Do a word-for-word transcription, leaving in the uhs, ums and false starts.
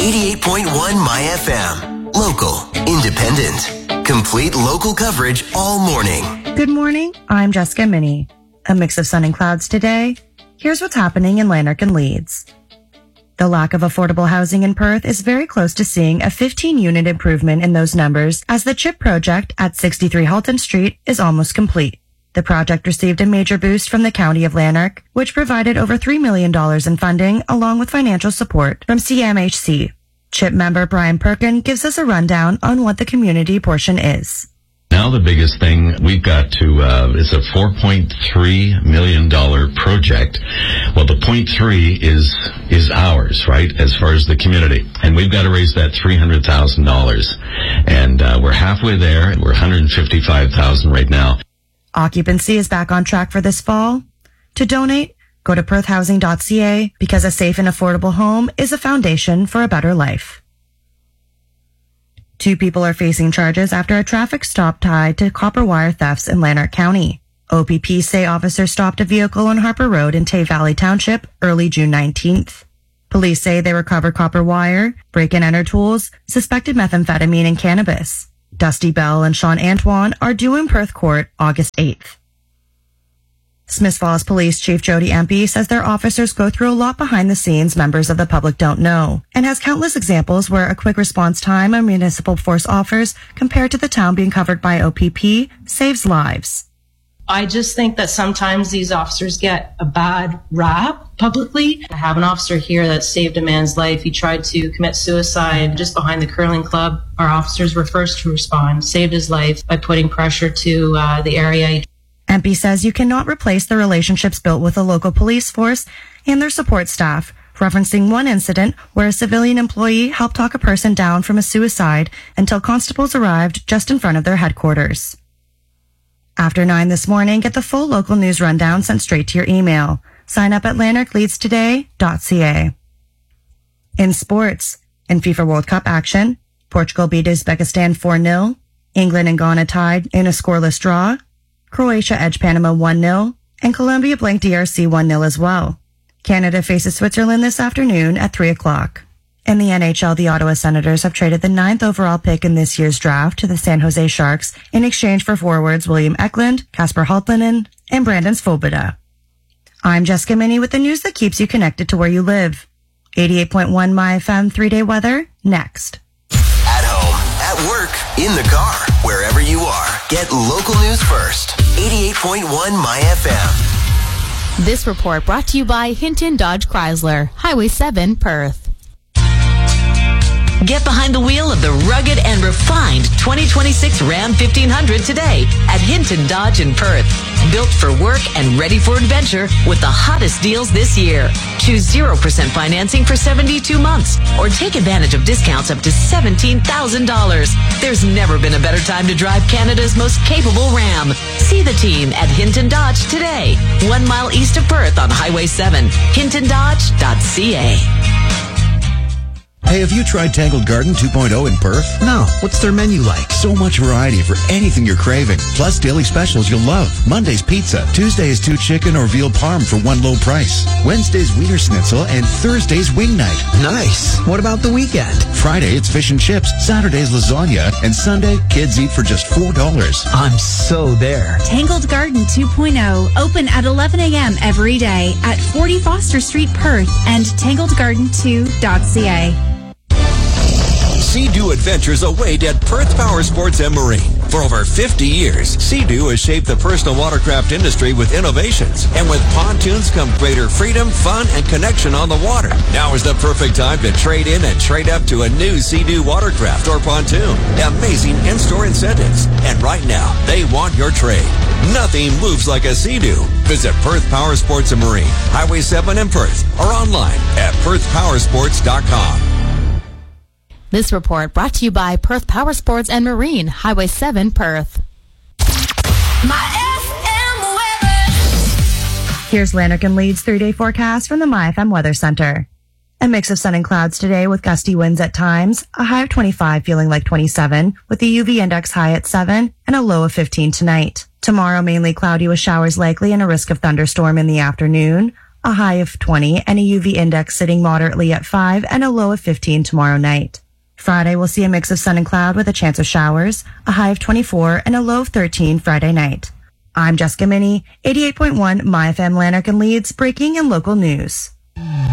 eighty-eight point one My F M. Local, independent, complete local coverage all morning. Good morning. I'm Jessica Minnie. A mix of sun and clouds today. Here's what's happening in Lanark and Leeds. The lack of affordable housing in Perth is very close to seeing a fifteen-unit improvement in those numbers as the CHIP project at sixty-three Halton Street is almost complete. The project received a major boost from the County of Lanark, which provided over three million dollars in funding along with financial support from C M H C. CHIP member Brian Perkin gives us a rundown on what the community portion is. Now the biggest thing we've got to, uh, is a four point three million dollars project. Well, the point three is, is ours, right, as far as the community. And we've got to raise that three hundred thousand dollars. And, uh, we're halfway there. We're one hundred fifty-five thousand dollars right now. Occupancy is back on track for this fall. To donate, go to perth housing dot c a because a safe and affordable home is a foundation for a better life. Two people are facing charges after a traffic stop tied to copper wire thefts in Lanark County. O P P say officers stopped a vehicle on Harper Road in Tay Valley Township early June nineteenth. Police say they recovered copper wire, break-and-enter tools, suspected methamphetamine and cannabis. Dusty Bell and Sean Antoine are due in Perth Court August eighth. Smiths Falls Police Chief Jody Empey says their officers go through a lot behind the scenes members of the public don't know, and has countless examples where a quick response time a municipal force offers compared to the town being covered by O P P saves lives. I just think that sometimes these officers get a bad rap publicly. I have an officer here that saved a man's life. He tried to commit suicide just behind the curling club. Our officers were first to respond, saved his life by putting pressure to uh, the area. Empey says you cannot replace the relationships built with the local police force and their support staff, referencing one incident where a civilian employee helped talk a person down from a suicide until constables arrived just in front of their headquarters. After nine this morning, get the full local news rundown sent straight to your email. Sign up at lanark leeds today dot c a. In sports, in FIFA World Cup action, Portugal beat Uzbekistan four nil, England and Ghana tied in a scoreless draw, Croatia edged Panama one nil, and Colombia blanked D R C one nil as well. Canada faces Switzerland this afternoon at three o'clock. In the N H L, the Ottawa Senators have traded the ninth overall pick in this year's draft to the San Jose Sharks in exchange for forwards William Eklund, Kasper Holttunen, and Brandon Svoboda. I'm Jessica Minnie with the news that keeps you connected to where you live. eighty-eight point one My F M three-day weather, next. At home, at work, in the car, wherever you are, get local news first. eighty-eight point one My F M. This report brought to you by Hinton Dodge Chrysler, Highway seven, Perth. Get behind the wheel of the rugged and refined twenty twenty-six Ram fifteen hundred today at Hinton Dodge in Perth. Built for work and ready for adventure with the hottest deals this year. Choose zero percent financing for seventy-two months or take advantage of discounts up to seventeen thousand dollars. There's never been a better time to drive Canada's most capable Ram. See the team at Hinton Dodge today. One mile east of Perth on Highway seven. hinton dodge dot c a. Hey, have you tried Tangled Garden two point oh in Perth? No. What's their menu like? So much variety for anything you're craving. Plus daily specials you'll love. Monday's pizza. Tuesday is two chicken or veal parm for one low price. Wednesday's wiener schnitzel and Thursday's wing night. Nice. What about the weekend? Friday it's fish and chips. Saturday's lasagna. And Sunday, kids eat for just four dollars. I'm so there. Tangled Garden two point oh. Open at eleven a.m. every day at forty Foster Street, Perth and tangled garden two dot c a. Sea-Doo Adventures await at Perth Power Sports and Marine. For over fifty years, Sea-Doo has shaped the personal watercraft industry with innovations. And with pontoons come greater freedom, fun, and connection on the water. Now is the perfect time to trade in and trade up to a new Sea-Doo watercraft or pontoon. Amazing in-store incentives. And right now, they want your trade. Nothing moves like a Sea-Doo. Visit Perth Power Sports and Marine, Highway seven in Perth, or online at perth power sports dot com. This report brought to you by Perth Power Sports and Marine, Highway seven, Perth. My F M weather. Here's Lanark and Leeds three-day forecast from the My F M Weather Center. A mix of sun and clouds today with gusty winds at times, a high of twenty-five feeling like twenty-seven, with the U V index high at seven and a low of fifteen tonight. Tomorrow mainly cloudy with showers likely and a risk of thunderstorm in the afternoon. a high of twenty, and a U V index sitting moderately at five and a low of fifteen tomorrow night. Friday will see a mix of sun and cloud with a chance of showers, a high of twenty-four and a low of thirteen Friday night. I'm Jessica Minnie, eighty-eight point one My F M Lanark and Leeds, breaking and local news.